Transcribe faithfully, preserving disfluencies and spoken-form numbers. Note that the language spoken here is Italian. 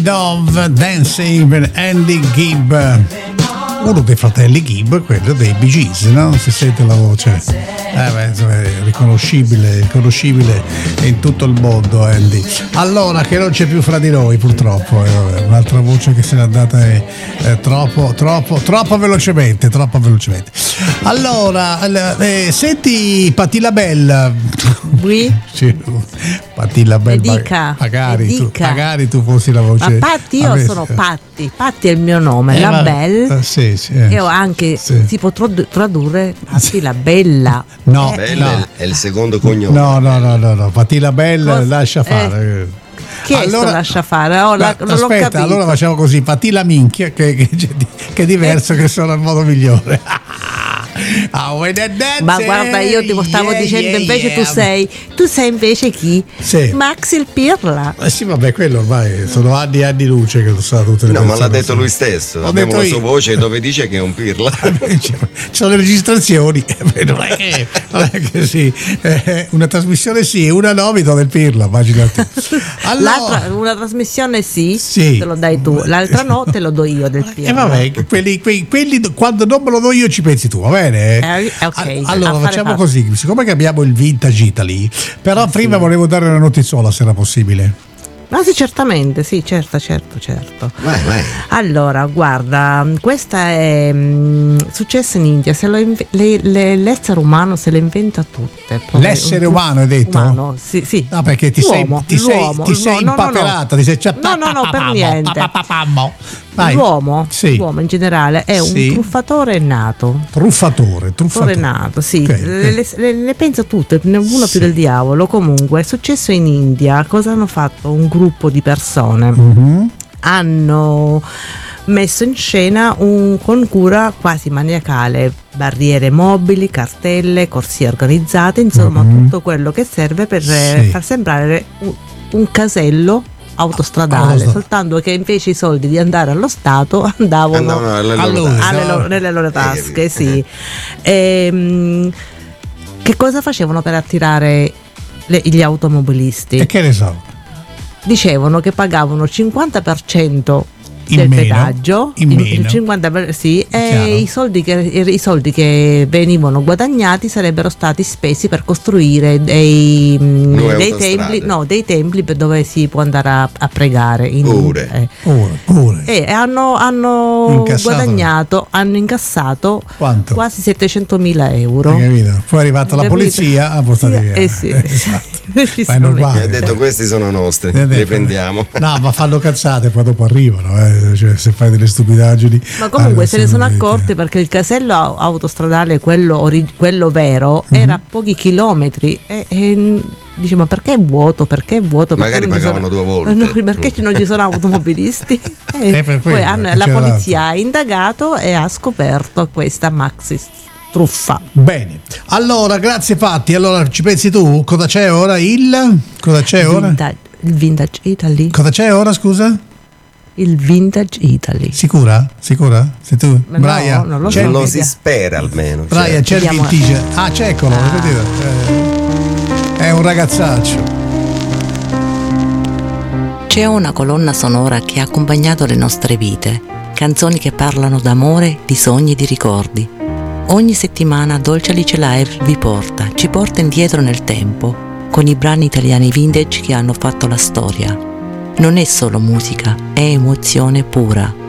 Dove Dancing with Andy Gibb, uno dei fratelli Gibb, quello dei Bee Gees, no? Si sente la voce, eh beh, insomma, è riconoscibile, riconoscibile in tutto il mondo, Andy. Allora, che non c'è più fra di noi, purtroppo, eh, un'altra voce che se n'è andata eh, eh, troppo, troppo, troppo velocemente, troppo velocemente. Allora, eh, senti Patti LaBelle. Oui. Sì, Patti LaBelle, dica, magari, dica. Tu, magari tu fossi la voce. Ma Patti, io Vabbè, sono Patti, Patti è il mio nome, eh, LaBelle. Ma, sì, sì, eh. E ho anche, sì. si può tradurre Patti la Bella. No, eh, Bella no. è il secondo cognome. No, no, no, no, no. Patti LaBelle, Cosa? lascia Eh. fare. Chi è sto lascia fare? Oh, la, Ma, non l'ho aspetta, capito. allora facciamo così, Patti la minchia, che, che, che è diverso, Eh. che sono il modo migliore. Ah, Ma guarda, io ti stavo yeah, dicendo yeah, invece yeah. tu sei tu sei invece chi? Sì. Max il Pirla. Eh sì, vabbè, quello ormai sono anni e anni luce che lo sa tutte le No, ma persone. l'ha detto lui stesso. Ho Abbiamo detto la io. sua voce dove dice che è un pirla. Ci sono le registrazioni, non è che, non è che sì, eh, una trasmissione sì, una no, mi do del Pirla, immaginate. Allora, L'altra, una trasmissione sì, Sì. te lo dai tu, l'altra no, te lo do io del Pirla. e vabbè, quelli, quei- quelli quando non me lo do io ci pensi tu, va bene? Eh, ok, All- a allora fare facciamo fatto. così, siccome che abbiamo il Vintage Italy, però prima volevo dare una notiziola se era possibile. Ah sì, certamente, sì, certo, certo, certo. Vai, vai. Allora, guarda, questa è mh, successa in India, se lo inve- le- le- l'essere umano se le inventa tutte. Poi- L'essere un- umano hai detto? Umano, sì, sì. No, perché ti sei, L'uomo, ti sei, l'uomo, ti sei no, no, no, no. impaperata, ti sei già. No, no, no, per niente. Vai. L'uomo, Sì. l'uomo in generale è Sì. un truffatore nato. Truffatore, truffatore. Truffatore nato, sì, Ok, le, le- le- le pensa tutte, uno Sì. più del diavolo. Comunque è successo in India. Cosa hanno fatto? Un gruppo di persone Mhm. hanno messo in scena un, con cura quasi maniacale, barriere mobili, cartelle, corsie organizzate, insomma Mhm. tutto quello che serve per eh, Sì. far sembrare un, un casello autostradale, Autostrada. soltanto che invece i soldi di andare allo Stato andavano Andavano alle loro Allora, tasche. alle no. loro- nelle loro tasche, Eh, sì. Ehm, che cosa facevano per attirare le- gli automobilisti? E che ne so? Dicevano che pagavano il cinquanta per cento In del meno, pedaggio, in il- meno. il cinquanta per cento, sì, Chiaro. e i soldi, che, i soldi che venivano guadagnati sarebbero stati spesi per costruire dei, mh, Nuove dei autostrade. templi, no, dei templi per dove si può andare a, a pregare. In, Pure. eh. Pure, pure. E hanno, hanno Incassato. guadagnato, hanno incassato Quanto? quasi settecentomila euro. Hai capito? Poi è arrivata la Capito? polizia, ha portato Sì, via. eh sì. Esatto. Ma è Giustamente. normale. Mi ha detto questi sono nostri, Eh, li detto- prendiamo. No, ma fanno cazzate, poi dopo arrivano, eh. Cioè, se fai delle stupidaggini. Ma comunque eh, se ne sono assolutamente. accorti perché il casello au- autostradale, quello, ori- quello vero, Mhm. era a pochi chilometri e, e dice ma perché è vuoto? Perché è vuoto? Perché Magari non ci pagavano sono- due volte. No, perché non ci sono automobilisti? E Eh, per quello, poi hanno- che la c'era polizia ha indagato e ha scoperto questa maxi truffa. Bene, allora grazie Patti. Allora ci pensi tu? Cosa c'è ora? Il cosa c'è ora? Vintage, il Vintage Italy. Cosa c'è ora? Scusa? Il Vintage Italy. Sicura? Sicura? Sei tu? Ma no, Brian? non lo C'è so. il- Lo vediamo. si spera almeno. Brian, cioè. c'è il Vediamo- vintage. Ah, c'è, eccolo, Ah. vedete? Eh, È un ragazzaccio. C'è una colonna sonora che ha accompagnato le nostre vite, canzoni che parlano d'amore, di sogni e di ricordi. Ogni settimana Dolce Alice Live vi porta, ci porta indietro nel tempo, con i brani italiani vintage che hanno fatto la storia. Non è solo musica, è emozione pura.